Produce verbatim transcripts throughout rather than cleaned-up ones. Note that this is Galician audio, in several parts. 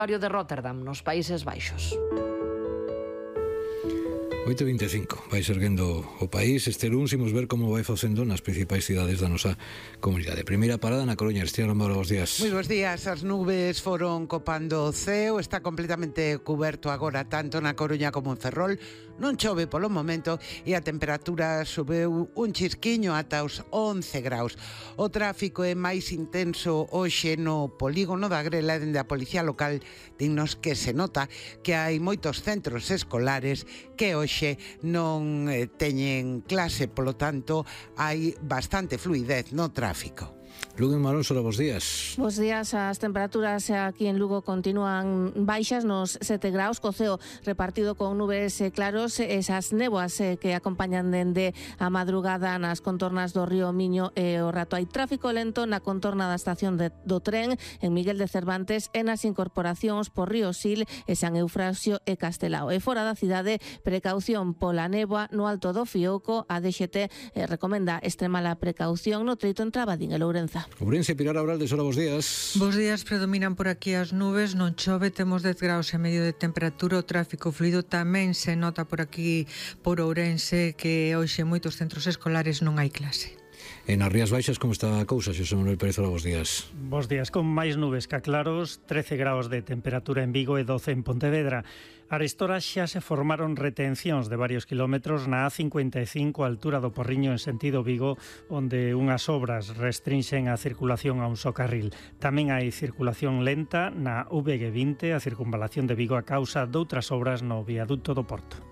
de Rotterdam, nos Países Baixos. oito e vinte e cinco, vai serguendo o país. Este luns imos ver como vai facendo nas principais cidades da nosa comunidade. Primeira parada na Coruña. Estián Lombora, bons días. Moi bons días. As nubes foron copando o ceo. Está completamente cuberto agora tanto na Coruña como en Ferrol. Non chove polo momento e a temperatura subeu un chisquiño ata os once graus. O tráfico é máis intenso hoxe no polígono da Grela. Dende a Policía Local dinnos que se nota que hai moitos centros escolares que hoxe non eh, teñen clase, polo tanto hai bastante fluidez no tráfico. Lugo en Malón, sora, bons días. Bos días. As temperaturas aquí en Lugo continúan baixas nos sete graus, co ceo repartido con nubes claros, esas néboas que acompañan dende a madrugada nas contornas do río Miño e o rato. Hai tráfico lento na contorna da estación de, do tren en Miguel de Cervantes e nas incorporacións por Río Sil e San Eufrasio e Castelao. E fora da cidade, precaución pola néboa no alto do Fiouco. A D X T eh, recomenda extremar a precaución no treito entre Abadín e Lourenza. Ourense, Pilar Abralde, sora, bons días. Bos días. Predominan por aquí as nubes, non chove, temos dez graus e medio de temperatura. O tráfico fluido tamén se nota por aquí, por Ourense, que hoxe moitos centros escolares non hai clase. En as Rías Baixas, como está a cousa, Xosé Manuel Pérez? Ora, bos días. Bos días. Con máis nubes que claros, trece graus de temperatura en Vigo e doce en Pontevedra. Arestora xa se formaron retencións de varios kilómetros na A cincuenta e cinco, a altura do Porriño en sentido Vigo, onde unhas obras restrinxen a circulación a un só carril. Tamén hai circulación lenta na V G vinte, a circunvalación de Vigo, a causa doutras obras no viaduto do Porto.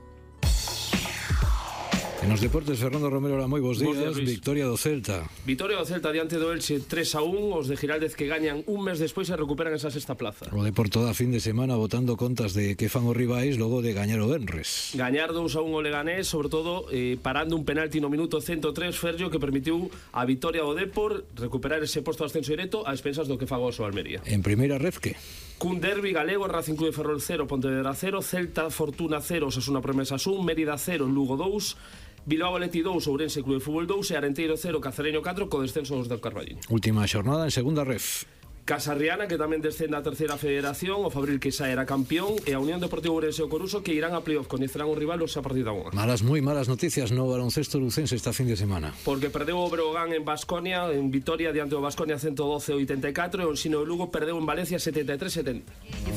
En os deportes, Fernando Romero, moi bons días. Bos días, Victoria do Celta. Victoria do Celta diante do Elche tres a un. Os de Giraldez que gañan un mes despois e recuperan esa sexta plaza. O Deporto da fin de semana botando contas de que fan os rivais logo de gañar o Benres. Gañar dous a un o Leganés, sobre todo eh, parando un penalti no minuto ciento tres, Ferrio, que permitiu a victoria do Depor recuperar ese posto de ascenso directo a expensas do que fago o Almería. En primeira ref, que? Cun derbi galego, Racing Club de Ferrol cero, Pontevedra cero, Celta Fortuna cero, Osasuna Promesas un, Mérida cero, Lugo dous, Bilbao Athletic dous, Ourense Club de Fútbol dous e Arenteiro cero, Cacereño catro, co descenso dos del Carballiño. Última xornada en segunda ref. Casarriana, que tamén descende a terceira federación, o Fabril que xa era campeón, e a Unión Deportiva Ourense e o Coruso que irán a playoff, coñecerán os rivalos a partir da unha. Malas, moi malas noticias no baloncesto lucense esta fin de semana. Porque perdeu o Breogán en Baskonia, en Vitoria diante do Baskonia ciento doce a oitenta e catro, e o Ensino de Lugo perdeu en Valencia setenta e tres a setenta.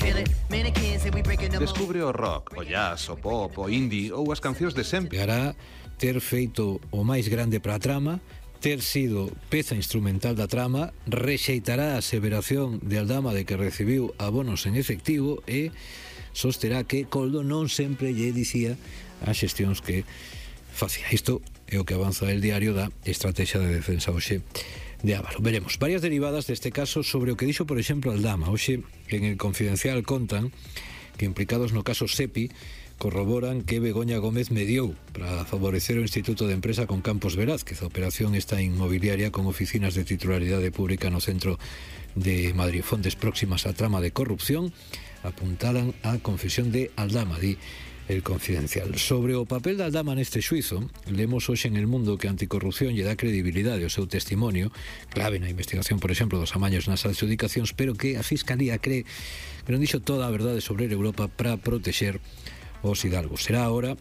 Descubre o rock, o jazz, o pop, o indie ou as cancións de sempre. Pegará ter feito o máis grande para a trama, ter sido peza instrumental da trama, rexeitará a aseveración de Aldama de que recibiu abonos en efectivo e sosterá que Coldo non sempre lle dicía as xestións que facía. Isto é o que avanza el diario da estrategia de defensa hoxe de Ávalo. Veremos varias derivadas deste caso sobre o que dixo, por exemplo, Aldama. Hoxe en El Confidencial contan que implicados no caso Sepi corroboran que Begoña Gómez mediou para favorecer o Instituto de Empresa con Campos Velázquez. A operación está inmobiliaria con oficinas de titularidade pública no centro de Madrid. Fontes próximas á trama de corrupción apuntaran á confesión de Aldama, di El Confidencial. Sobre o papel de Aldama neste xuizo, lemos hoxe en El Mundo que a anticorrupción lle dá credibilidade ao seu testimonio, clave na investigación, por exemplo, dos amaños nas adxudicacións, pero que a Fiscalía cree que non dixo toda a verdade sobre Europa para protexer os hidalgos. Será ahora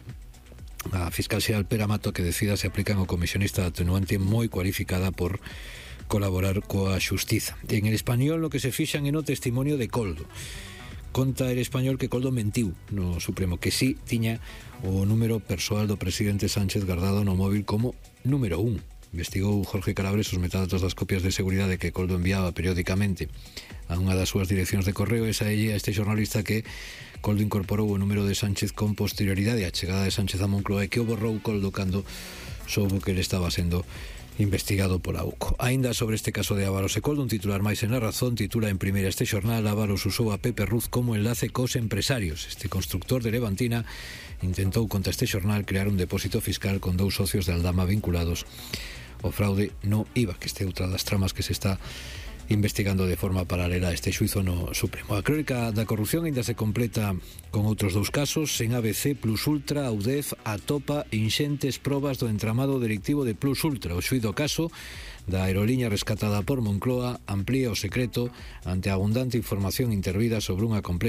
a fiscal xeral Pera Mato que decida se aplican o comisionista atenuante moi cualificada por colaborar coa xustiza. En El Español, lo que se fixan é no testimonio de Coldo. Conta El Español que Coldo mentiu no Supremo, que sí tiña o número persoal do presidente Sánchez guardado no móvil como número un. Investigou Jorge Calabres os metadatos das copias de seguridade que Coldo enviaba periódicamente a unha das súas direccións de correo. Esa é a este xornalista que Coldo incorporou o número de Sánchez con posterioridade á chegada de Sánchez a Moncloa e que o borrou Coldo cando soubo que ele estaba sendo investigado pola U C O. Aínda sobre este caso de Ávalos e Coldo, un titular máis en La Razón titula en primeira este xornal: Ávalos usou a Pepe Ruz como enlace cos empresarios. Este constructor de Levantina intentou contra este xornal crear un depósito fiscal con dous socios de Aldama vinculados ao fraude no I V A, que este é outra das tramas que se está investigando de forma paralela a este xuizo no Supremo. A crónica da corrupción ainda se completa con outros dous casos. En A B C, Plus Ultra, a UDEF atopa inxentes probas do entramado delictivo de Plus Ultra. O xuíz do caso da aeroliña rescatada por Moncloa amplía o secreto ante a abundante información intervida sobre unha complexa